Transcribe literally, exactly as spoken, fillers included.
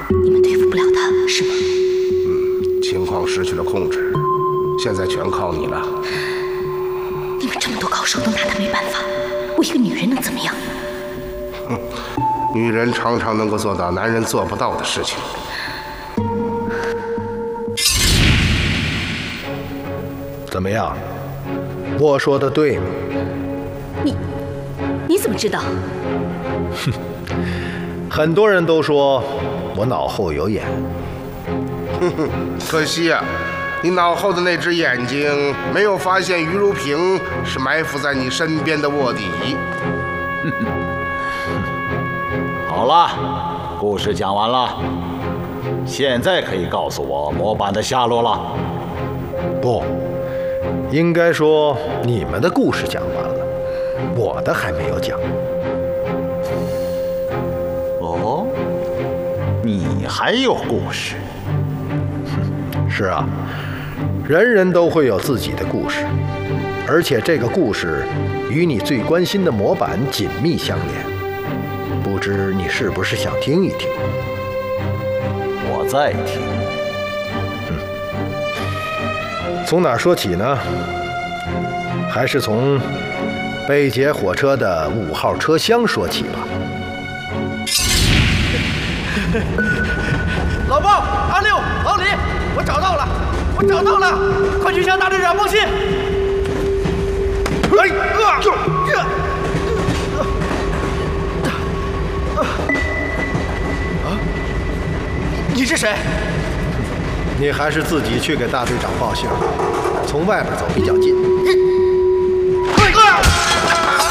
你们对付不了他，是吗？ 嗯，情况失去了控制，现在全靠你了。 你们这么多高手都拿他没办法，我一个女人能怎么样？ 哼，女人常常能够做到男人做不到的事情。 怎么样？我说的对吗？ 你，你怎么知道？ 哼，很多人都说我脑后有眼。 哼哼，可惜呀、啊，你脑后的那只眼睛没有发现于如萍是埋伏在你身边的卧底。 哼哼，好了，故事讲完了，现在可以告诉我模板的下落了。 不。应该说，你们的故事讲完了，我的还没有讲。 哦，你还有故事？ 是啊，人人都会有自己的故事，而且这个故事与你最关心的模板紧密相连。不知你是不是想听一听？ 我在听。 从哪儿说起呢？还是从北捷火车的五号车厢说起吧。 老鲍、阿六、老李，我找到了，我找到了！快去向大队长报信！哎啊！啊！你是谁？ 你还是自己去给大队长报信，从外边走比较近。